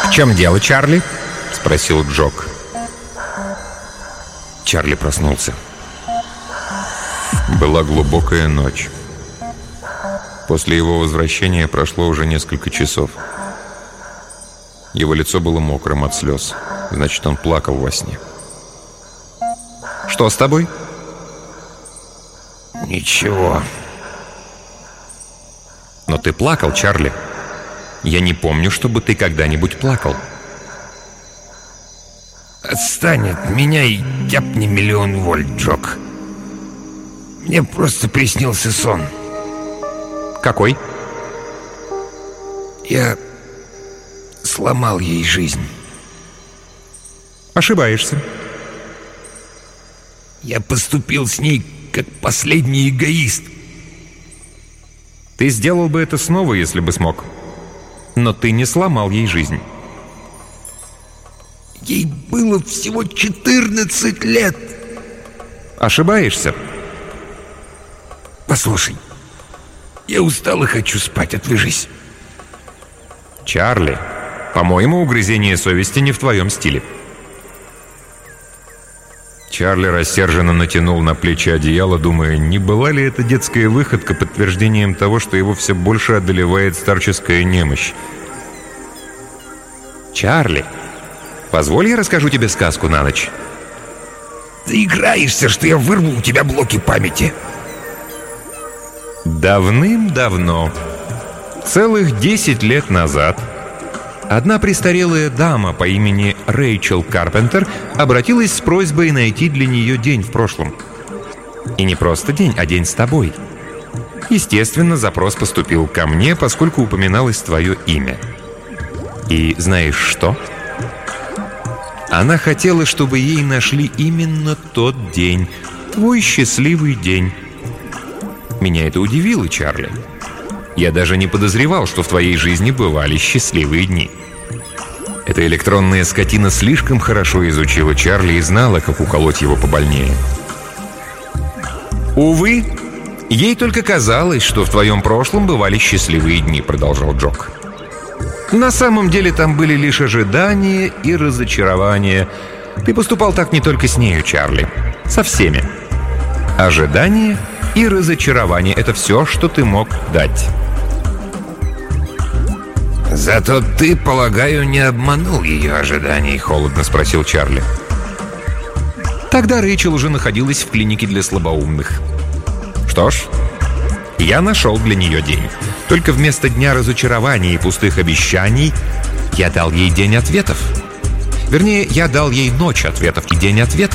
«В чем дело, Чарли?» — спросил Джок. Чарли проснулся. Была глубокая ночь. После его возвращения прошло уже несколько часов. Его лицо было мокрым от слез. Значит, он плакал во сне. «Что с тобой?» «Ничего». «Но ты плакал, Чарли. Я не помню, чтобы ты когда-нибудь плакал». «Отстань от меня и тяпни 1,000,000 вольт, Джок. Мне просто приснился сон». «Какой?» «Я сломал ей жизнь». «Ошибаешься». «Я поступил с ней как последний эгоист». «Ты сделал бы это снова, если бы смог. Но ты не сломал ей жизнь». «Ей было всего 14 лет». «Ошибаешься». «Послушай, я устал и хочу спать, отвяжись». «Чарли, по-моему, угрызение совести не в твоем стиле». Чарли рассерженно натянул на плечи одеяло, думая, не была ли эта детская выходка подтверждением того, что его все больше одолевает старческая немощь. «Чарли, позволь я расскажу тебе сказку на ночь». «Ты играешься, что я вырву у тебя блоки памяти». Давным-давно, целых 10 лет назад, одна престарелая дама по имени Рэйчел Карпентер обратилась с просьбой найти для нее день в прошлом. И не просто день, а день с тобой. Естественно, запрос поступил ко мне, поскольку упоминалось твое имя. И знаешь что? Она хотела, чтобы ей нашли именно тот день, твой счастливый день. Меня это удивило, Чарли. Я даже не подозревал, что в твоей жизни бывали счастливые дни. Эта электронная скотина слишком хорошо изучила Чарли и знала, как уколоть его побольнее. «Увы, ей только казалось, что в твоем прошлом бывали счастливые дни», — продолжал Джок. «На самом деле там были лишь ожидания и разочарования. Ты поступал так не только с нею, Чарли. Со всеми. Ожидания и разочарование — это все, что ты мог дать». «Зато ты, полагаю, не обманул ее ожиданий?» — холодно спросил Чарли. Тогда Рэйчел уже находилась в клинике для слабоумных. Что ж, я нашел для нее день. Только вместо дня разочарований и пустых обещаний я дал ей день ответов. Вернее, я дал ей ночь ответов и день ответов.